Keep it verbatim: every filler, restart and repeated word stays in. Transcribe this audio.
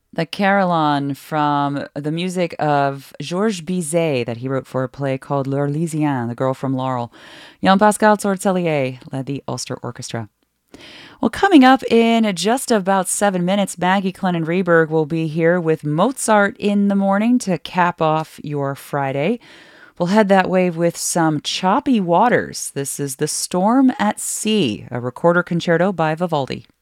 The Carillon from the music of Georges Bizet that he wrote for a play called L'Arlésienne, The Girl from Laurel. Jean-Pascal Tortelier led the Ulster Orchestra. Well, coming up in just about seven minutes, Maggie Clennon Reberg will be here with Mozart in the morning to cap off your Friday. We'll head that way with some Choppy Waters. This is The Storm at Sea, a recorder concerto by Vivaldi.